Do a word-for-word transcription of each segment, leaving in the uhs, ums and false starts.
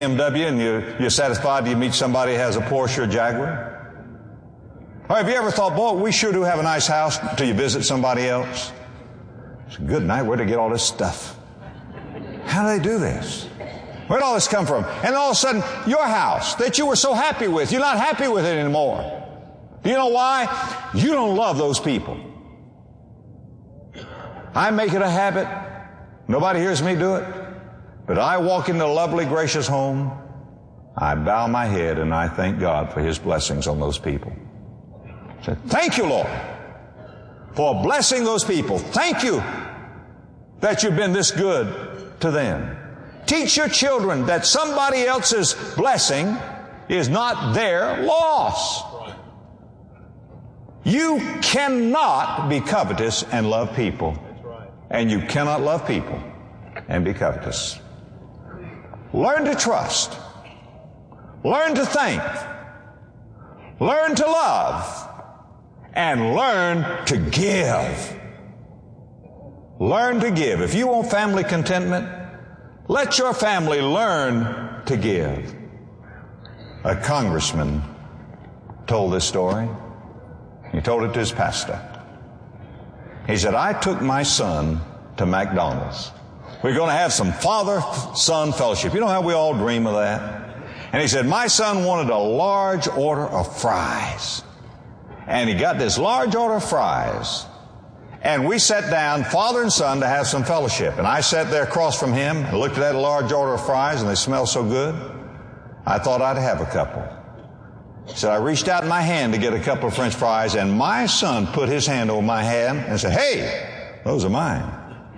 B M W and you, you're satisfied you meet somebody who has a Porsche or Jaguar? Or have you ever thought, boy, we sure do have a nice house until you visit somebody else? It's a good night. Where'd they get all this stuff? How do they do this? Where'd all this come from? And all of a sudden, your house that you were so happy with, you're not happy with it anymore. Do you know why? You don't love those people. I make it a habit. Nobody hears me do it. But I walk into a lovely, gracious home. I bow my head and I thank God for His blessings on those people. I say, thank you, Lord, for blessing those people. Thank you that you've been this good to them. Teach your children that somebody else's blessing is not their loss. You cannot be covetous and love people. And you cannot love people and be covetous. Learn to trust. Learn to thank. Learn to love. And learn to give. Learn to give. If you want family contentment, let your family learn to give. A congressman told this story. He told it to his pastor. He said, I took my son to McDonald's. We're going to have some father-son fellowship. You know how we all dream of that? And he said, my son wanted a large order of fries. And he got this large order of fries. And we sat down, father and son, to have some fellowship. And I sat there across from him and looked at that large order of fries, and they smelled so good, I thought I'd have a couple. So I reached out my hand to get a couple of French fries, and my son put his hand over my hand and said, hey, those are mine.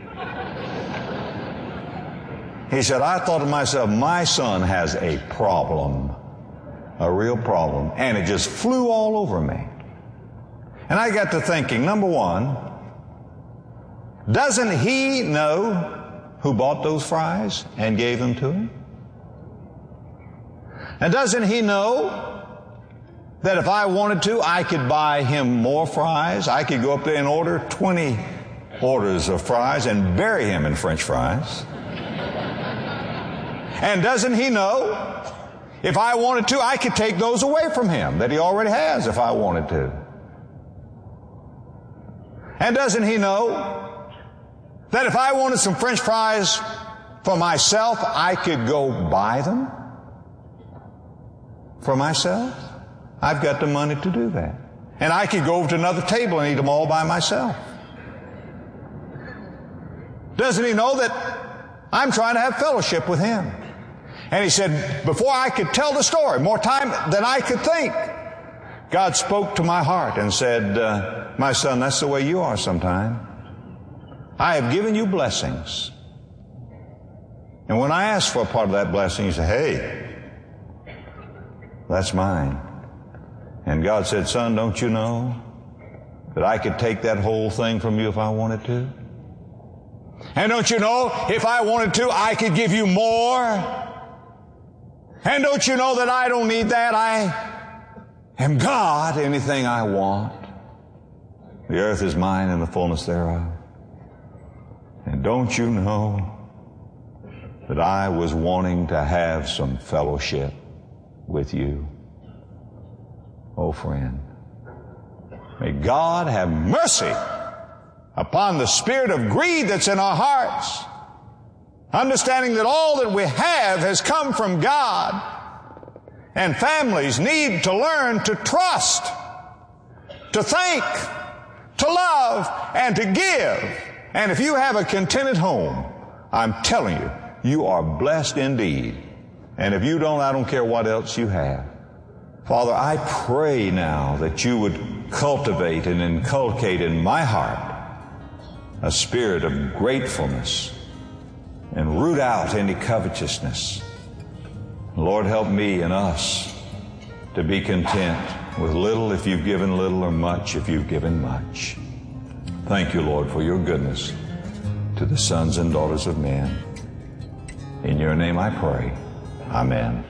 He said, I thought to myself, my son has a problem, a real problem. And it just flew all over me. And I got to thinking, number one, doesn't he know who bought those fries and gave them to him? And doesn't he know that if I wanted to, I could buy him more fries? I could go up there and order twenty orders of fries and bury him in French fries. And doesn't he know if I wanted to, I could take those away from him that he already has if I wanted to? And doesn't he know that if I wanted some French fries for myself, I could go buy them for myself? I've got the money to do that. And I could go over to another table and eat them all by myself. Doesn't he know that I'm trying to have fellowship with him? And he said, before I could tell the story, more time than I could think, God spoke to my heart and said, uh, my son, that's the way you are sometime. I have given you blessings. And when I asked for a part of that blessing, he said, hey, that's mine. And God said, son, don't you know that I could take that whole thing from you if I wanted to? And don't you know, if I wanted to, I could give you more? And don't you know that I don't need that? I am God. Anything I want. The earth is mine and the fullness thereof. And don't you know that I was wanting to have some fellowship with you? Oh, friend, may God have mercy upon the spirit of greed that's in our hearts, understanding that all that we have has come from God, and families need to learn to trust, to thank, to love, and to give. And if you have a contented home, I'm telling you, you are blessed indeed. And if you don't, I don't care what else you have. Father, I pray now that you would cultivate and inculcate in my heart a spirit of gratefulness and root out any covetousness. Lord, help me and us to be content with little if you've given little, or much if you've given much. Thank you, Lord, for your goodness to the sons and daughters of men. In your name I pray. Amen.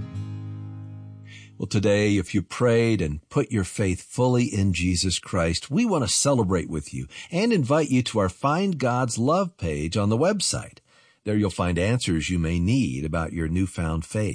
Well, today, if you prayed and put your faith fully in Jesus Christ, we want to celebrate with you and invite you to our Find God's Love page on the website. There you'll find answers you may need about your newfound faith.